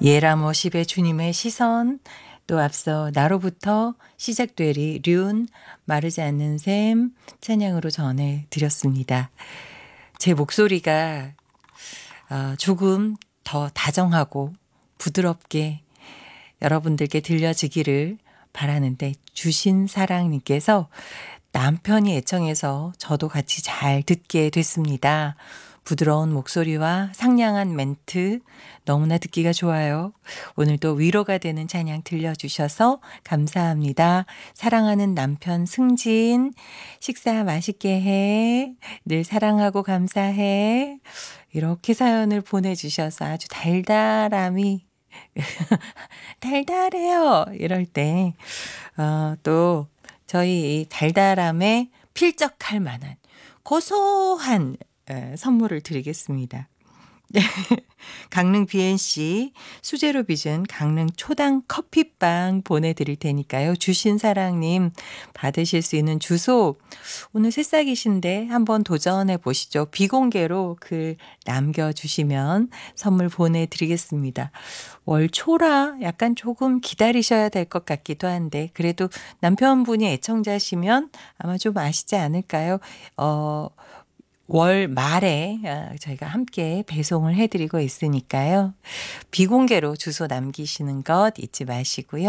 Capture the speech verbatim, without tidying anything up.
예라모십의 주님의 시선, 또 앞서 나로부터 시작되리 륜 마르지 않는 샘 찬양으로 전해드렸습니다. 제 목소리가 어, 조금 더 다정하고 부드럽게 여러분들께 들려지기를 바라는데, 주신 사랑님께서 남편이 애청해서 저도 같이 잘 듣게 됐습니다. 부드러운 목소리와 상냥한 멘트 너무나 듣기가 좋아요. 오늘도 위로가 되는 찬양 들려주셔서 감사합니다. 사랑하는 남편 승진, 식사 맛있게 해. 늘 사랑하고 감사해. 이렇게 사연을 보내주셔서 아주 달달함이 달달해요. 이럴 때 어, 또 저희 이 달달함에 필적할 만한 고소한 에, 선물을 드리겠습니다. 강릉 비엔씨 수제로 빚은 강릉 초당 커피빵 보내드릴 테니까요. 주신 사랑님 받으실 수 있는 주소, 오늘 새싹이신데 한번 도전해 보시죠. 비공개로 글 남겨주시면 선물 보내드리겠습니다. 월 초라 약간 조금 기다리셔야 될 것 같기도 한데, 그래도 남편분이 애청자시면 아마 좀 아시지 않을까요? 어, 월 말에 저희가 함께 배송을 해드리고 있으니까요. 비공개로 주소 남기시는 것 잊지 마시고요.